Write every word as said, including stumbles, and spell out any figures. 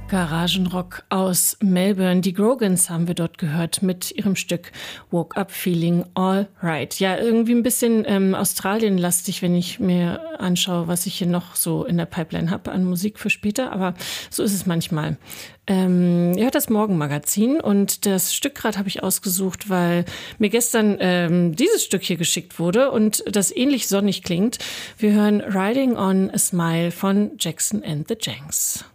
Garagenrock aus Melbourne. Die Grogans haben wir dort gehört mit ihrem Stück Woke Up Feeling All Right. Ja, irgendwie ein bisschen ähm, Australien-lastig, wenn ich mir anschaue, was ich hier noch so in der Pipeline habe an Musik für später. Aber so ist es manchmal. Ähm, ihr hört das Morgenmagazin und das Stück gerade habe ich ausgesucht, weil mir gestern ähm, dieses Stück hier geschickt wurde und das ähnlich sonnig klingt. Wir hören Riding on a Smile von Jackson and the Janks.